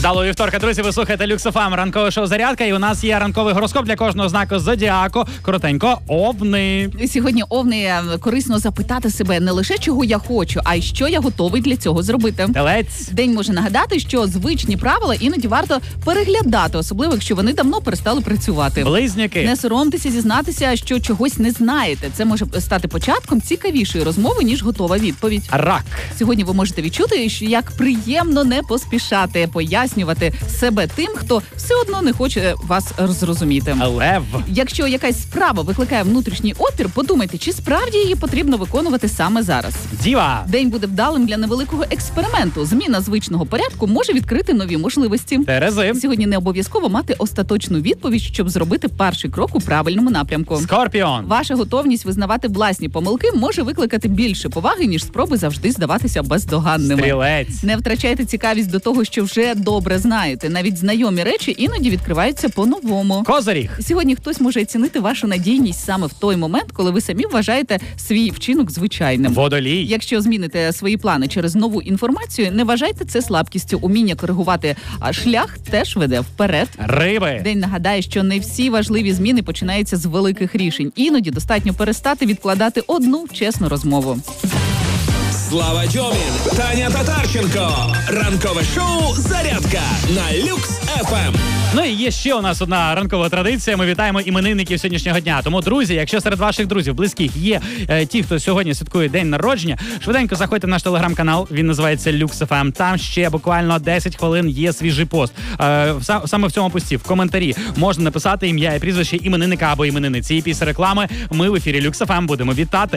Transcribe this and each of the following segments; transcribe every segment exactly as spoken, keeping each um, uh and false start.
Вдалого вівторка, друзі, ви слухаєте Люкс еф ем, ранкове шоу «Зарядка», і у нас є ранковий гороскоп для кожного знаку зодіаку. Коротенько, овни. Сьогодні овни корисно запитати себе не лише чого я хочу, а й що я готовий для цього зробити. Телець. День може нагадати, що звичні правила іноді варто переглядати, особливо якщо вони давно перестали працювати. Близнюки. Не соромтеся зізнатися, що чогось не знаєте. Це може стати початком цікавішої розмови, ніж готова відповідь. Рак. Сьогодні ви можете відчути, що як приємно не поспішати, пояснювати себе тим, хто все одно не хоче вас зрозуміти. Лев. Якщо якась справа викликає внутрішній опір, подумайте, чи справді її потрібно виконувати саме зараз. Діва. День буде вдалим для невеликого експерименту. Зміна звичного порядку може відкрити нові можливості. Терези. Сьогодні не обов'язково мати остаточну відповідь, щоб зробити перший крок у правильному напрямку. Скорпіон. Ваша готовність визнавати власні помилки може викликати більше поваги, ніж спроби завжди здаватися бездоганними. Стрілець. Не втрачайте цікавість до того, що вже добре знаєте. Навіть знайомі речі іноді відкриваються по-новому. Козиріг. Сьогодні хтось може оцінити вашу надійність саме в той момент, коли ви самі вважаєте свій вчинок звичайним. Водолій. Якщо зміните свої плани через нову інформацію, не вважайте це слабкістю. Уміння коригувати шлях теж веде вперед. Риби. День нагадає, що не всі важливі зміни починаються з великих рішень. Іноді достатньо перестати відкладати одну чесну розмову. Слава Дьомін, Таня Татарченко. Ранкове шоу «Зарядка» на Люкс еф ем. Ну і є ще у нас одна ранкова традиція. Ми вітаємо іменинників сьогоднішнього дня. Тому, друзі, якщо серед ваших друзів, близьких є е, ті, хто сьогодні святкує день народження, швиденько заходьте в наш телеграм-канал. Він називається Люкс еф ем. Там ще буквально десять хвилин є свіжий пост. Е, саме в цьому пості, в коментарі, можна написати ім'я і прізвище іменинника або іменинниці. І після реклами ми в ефірі Люкс еф ем будемо вітати.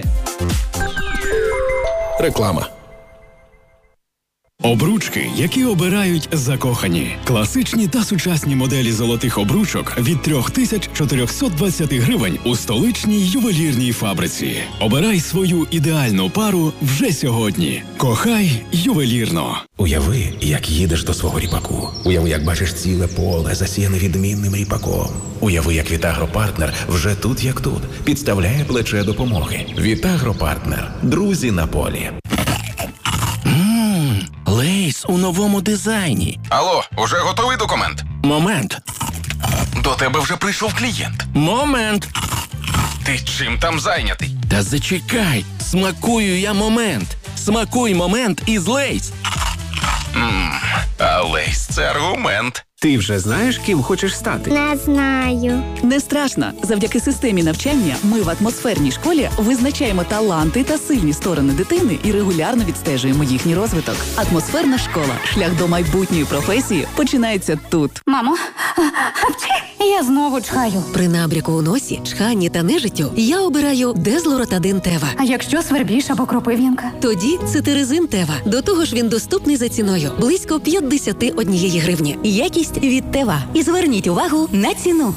Реклама. Обручки, які обирають закохані. Класичні та сучасні моделі золотих обручок від три тисячі чотириста двадцять гривень у столичній ювелірній фабриці. Обирай свою ідеальну пару вже сьогодні. Кохай ювелірно. Уяви, як їдеш до свого ріпаку. Уяви, як бачиш ціле поле, засіяне відмінним ріпаком. Уяви, як Вітагропартнер вже тут, як тут, підставляє плече допомоги. Вітагропартнер. Друзі на полі. Ммм, Лейс у новому дизайні. Алло, уже готовий документ? Момент. До тебе вже прийшов клієнт. Момент. Ти чим там зайнятий? Та зачекай, смакую я момент. Смакуй момент із Лейс. Ммм, а Лейс – це аргумент. Ти вже знаєш, ким хочеш стати? Не знаю. Не страшно. Завдяки системі навчання ми в атмосферній школі визначаємо таланти та сильні сторони дитини і регулярно відстежуємо їхній розвиток. Атмосферна школа. Шлях до майбутньої професії починається тут. Мамо, я знову чхаю. При набряку у носі, чханні та нежиттю я обираю Дезлоротадин Тева. А якщо свербіж або кропив'янка? Тоді Цитиризин Тева. До того ж він доступний за ціною. Близько п'ятдесят однієї гривні. Якість від Тева. І зверніть увагу на ціну.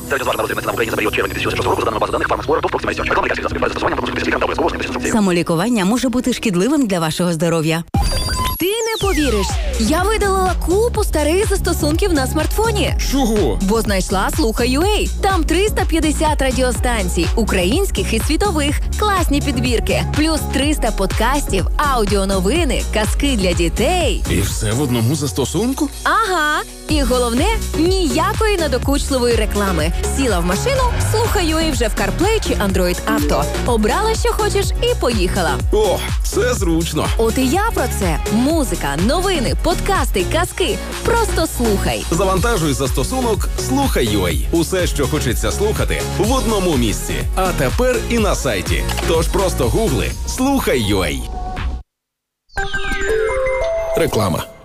Самолікування може бути шкідливим для вашого здоров'я. Ти не повіриш, я видалила купу старих застосунків на смартфоні. Чого? Бо знайшла Слухай.ua. Там триста п'ятдесят радіостанцій, українських і світових, класні підбірки, плюс триста подкастів, аудіоновини, казки для дітей. І все в одному застосунку? Ага. І головне, ніякої надокучливої реклами. Сіла в машину, Слухай.ua вже в CarPlay чи Android Auto. Обрала, що хочеш, і поїхала. О, це зручно. От і я про це. Музика, новини, подкасти, казки. Просто слухай. Завантажуй застосунок Слухай.ua. Усе, що хочеться слухати, в одному місці. А тепер і на сайті. Тож просто гугли Слухай.ua. Реклама.